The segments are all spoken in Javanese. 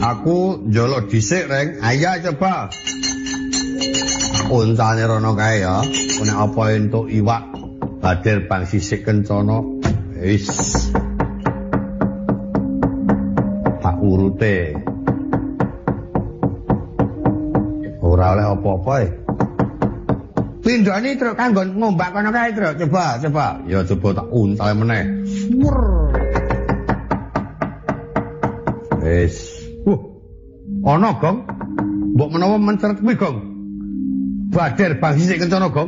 Aku njolok dhisik, Reng. Ayo coba. Untane rono kae ya. Nek apa entuk iwak Badir Bang Sisik Kencana. Wis. Tak urute. Ora oleh apa-apa e. Pindhane truk kanggo ngombak kono kae, Truk. Coba. Ya coba tak untal meneh. Wis. Ana, Gong. Mbok menawa mencret kuwi, Gong. Badir Bang Sisik Kencana, Gong.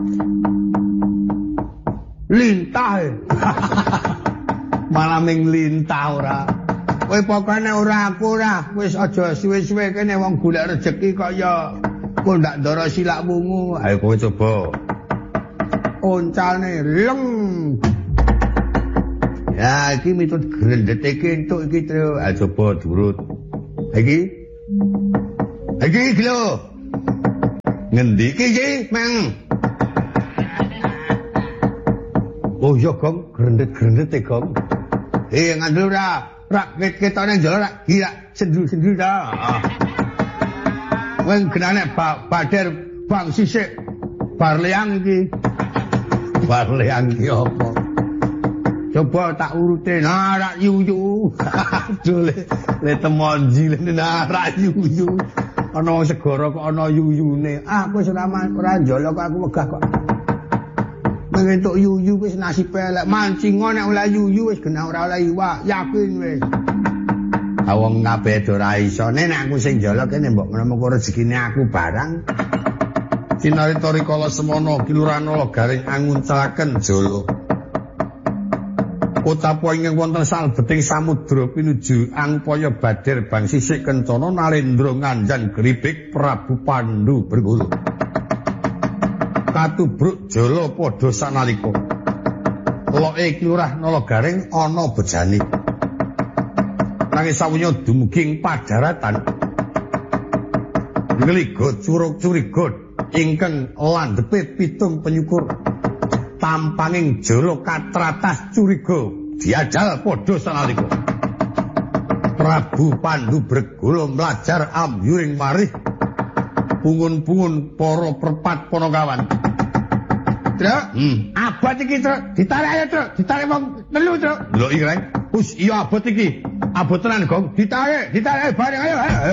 Lintah. Malah ming lintah ora. Kowe pokokne ora aku ora. Wis aja suwe-suwe kene wong golek rejeki kaya kok ndak ndara silak wungu. Ayo kowe coba. Oncalne leng. Ya iki mitut grendet iki entuk iki, Tru. Ayo coba durut. Iki lho. Ngendi iki, Mang? Oh iya, Gong, grendet-grendet e, Gong. Ngandel ora ketone njolo rak gila sendu-sendu ta. Wong genane Badir Bang Sisik Barleang iki. Barleang iki apa? Coba tak urute narak yuyu. Aduh le temonji le narak yuyu. Ana wong segara kok ana yuyune. Aku wis ora njolo kok aku megah kok. Mengentuk yuyu wis nasibe elek. Mancinga nek oleh yuyu wis genah ora oleh iwak. Yakin wis. Wong kabeh ora iso. Nek aku sing njolo kene mbok menawa rezekine aku barang. Cinarita rikala semana Kelurahan Garing anguncalaken jolo. Utapa ingkang wonten salebeting samudra pinuju angpaya Badir Bang Sisik Kencana Narendra nganjan gribik Prabu Pandhu berguru. Katubruk jala padha sanalika. Loke Kelurahan Garing ana bejane. Nanging sawunya dumuging padaratan. Ngligo curug-curiga ingkang landhepe pitung penyukur. Tampanging jala katratas curiga diajal padha sanalika. Prabu Pandhu Bregala mlajar ambyuring marih pungun-pungun para perpat Panakawan. Truk, abot iki, Truk. Ditarik ayo, Truk. Ditarik wong telu, Truk. Lho iki, Reng. Wis iya abot iki. Abot tenan, Gong. Ditarik bareng ayo.